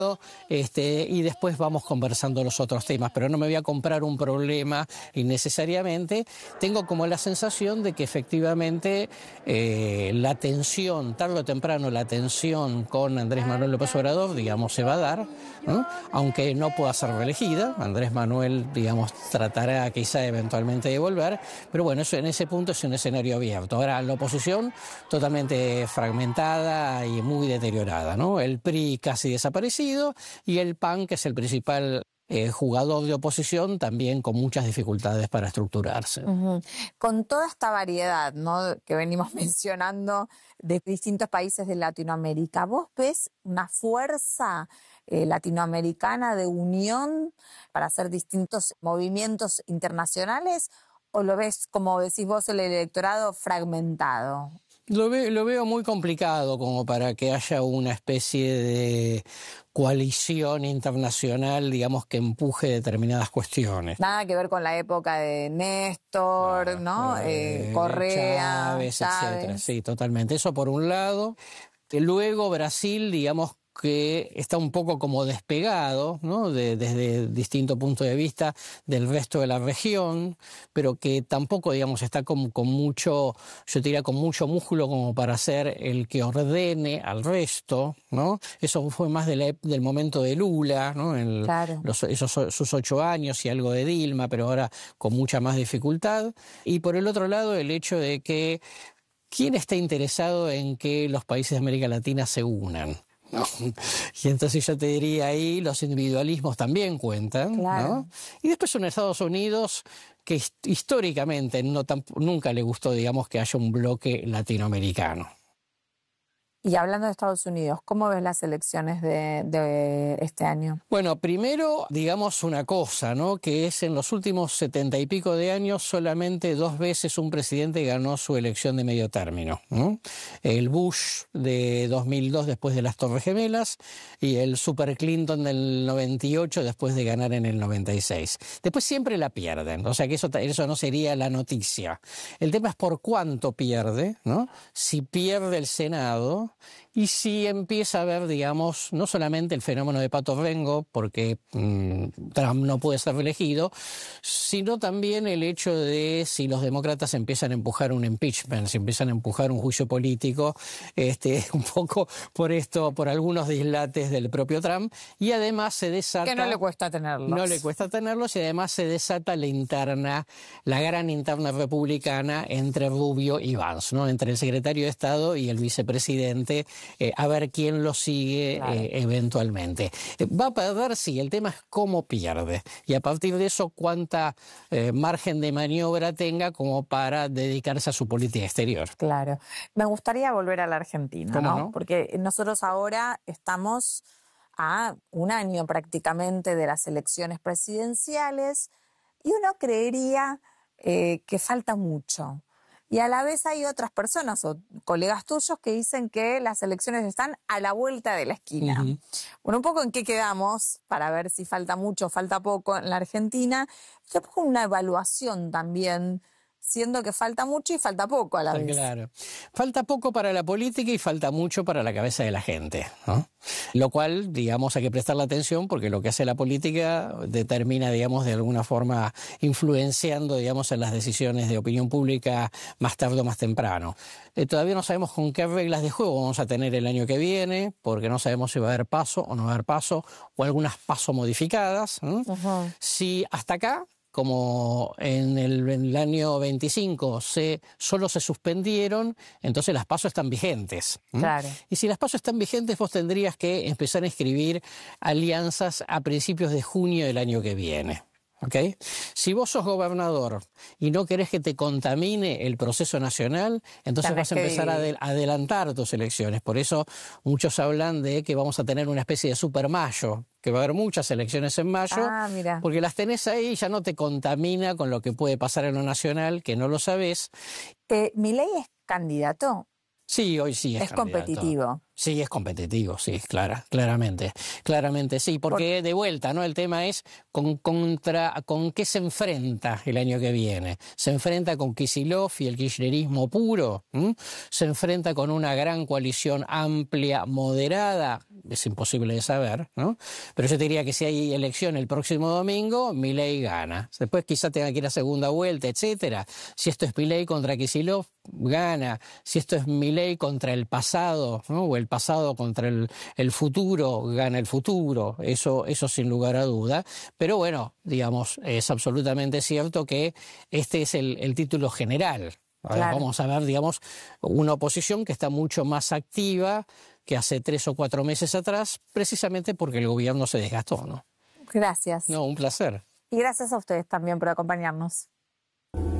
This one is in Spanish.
y después vamos conversando los otros temas, pero no me voy a comprar un problema innecesariamente. Tengo como la sensación de que efectivamente la tensión, tarde o temprano la tensión con Andrés Manuel López Obrador, digamos, se va a dar, ¿no? Aunque no pueda ser reelegida. Andrés Manuel, digamos, tratará quizá eventualmente de volver, pero bueno, eso en ese punto es un escenario abierto. Ahora, la oposición totalmente fragmentada y muy deteriorada, ¿no? El PRI casi desaparecido y el PAN, que es el principal jugador de oposición, también con muchas dificultades para estructurarse. Uh-huh. Con toda esta variedad, ¿no?, que venimos mencionando de distintos países de Latinoamérica, ¿vos ves una fuerza latinoamericana de unión para hacer distintos movimientos internacionales? ¿O lo ves, como decís vos, el electorado fragmentado? Lo veo muy complicado como para que haya una especie de coalición internacional, digamos, que empuje determinadas cuestiones. Nada que ver con la época de Néstor, claro, ¿no? Correa, Chávez, etcétera. Sí, totalmente. Eso por un lado. Luego Brasil, digamos, que está un poco como despegado, ¿no?, desde distinto punto de vista del resto de la región, pero que tampoco, digamos, está con mucho, yo diría, con mucho músculo como para ser el que ordene al resto, ¿no? Eso fue más del momento de Lula, ¿no? Claro. Sus 8 años y algo de Dilma, pero ahora con mucha más dificultad. Y por el otro lado, el hecho de que ¿quién está interesado en que los países de América Latina se unan? ¿No? Y entonces yo te diría ahí, los individualismos también cuentan, claro, ¿no? Y después son Estados Unidos, que históricamente nunca le gustó, digamos, que haya un bloque latinoamericano. Y hablando de Estados Unidos, ¿cómo ves las elecciones de este año? Bueno, primero, digamos una cosa, ¿no?, que es en los últimos 70 y pico de años solamente 2 veces un presidente ganó su elección de medio término, ¿no? El Bush de 2002 después de las Torres Gemelas y el Super Clinton del 98 después de ganar en el 96. Después siempre la pierden, o sea que eso no sería la noticia. El tema es por cuánto pierde, ¿no? Si pierde el Senado y si empieza a haber, digamos, no solamente el fenómeno de Pato Rengo, porque Trump no puede ser reelegido, sino también el hecho de si los demócratas empiezan a empujar un impeachment, si empiezan a empujar un juicio político, un poco por algunos dislates del propio Trump, y además se desata... Que no le cuesta tenerlos. No le cuesta tenerlos, y además se desata la gran interna republicana entre Rubio y Vance, ¿no?, entre el secretario de Estado y el vicepresidente, a ver quién lo sigue, claro, eventualmente. Va a perder, sí, el tema es cómo pierde, y a partir de eso cuánta margen de maniobra tenga como para dedicarse a su política exterior. Claro. Me gustaría volver a la Argentina, ¿no? Porque nosotros ahora estamos a un año prácticamente de las elecciones presidenciales y uno creería que falta mucho. Y a la vez hay otras personas o colegas tuyos que dicen que las elecciones están a la vuelta de la esquina. Uh-huh. Bueno, un poco en qué quedamos para ver si falta mucho o falta poco en la Argentina. Yo pongo una evaluación también, siendo que falta mucho y falta poco a la vez. Claro. Falta poco para la política y falta mucho para la cabeza de la gente, ¿no? Lo cual, digamos, hay que prestarle atención porque lo que hace la política determina, digamos, de alguna forma influenciando, digamos, en las decisiones de opinión pública más tarde o más temprano. Todavía no sabemos con qué reglas de juego vamos a tener el año que viene, porque no sabemos si va a haber paso o no va a haber paso, o algunas paso modificadas, ¿no? Uh-huh. Si hasta acá, como en el año 25 solo se suspendieron, entonces las PASO están vigentes. Claro. Y si las PASO están vigentes, vos tendrías que empezar a escribir alianzas a principios de junio del año que viene. ¿Okay? Si vos sos gobernador y no querés que te contamine el proceso nacional, entonces vas a empezar a adelantar tus elecciones. Por eso muchos hablan de que vamos a tener una especie de super mayo, que va a haber muchas elecciones en mayo, porque las tenés ahí y ya no te contamina con lo que puede pasar en lo nacional, que no lo sabés. ¿Milei es candidato? Sí, hoy sí es competitivo. Sí, es competitivo, sí, claramente sí, porque de vuelta, ¿no? El tema es con qué se enfrenta el año que viene. Se enfrenta con Kicillof y el kirchnerismo puro, ¿m? Se enfrenta con una gran coalición amplia, moderada, es imposible de saber, ¿no? Pero yo te diría que si hay elección el próximo domingo, Milei gana. Después quizá tenga que ir a segunda vuelta, etcétera. Si esto es Milei contra Kicillof, gana. Si esto es Milei contra el pasado, ¿no? O el pasado contra el futuro, gana el futuro, eso sin lugar a duda. Pero bueno, digamos, es absolutamente cierto que este es el título general. Ahora Claro. vamos a ver, digamos, una oposición que está mucho más activa que hace 3 o 4 meses atrás, precisamente porque el gobierno se desgastó, ¿no? Gracias. No, un placer. Y gracias a ustedes también por acompañarnos.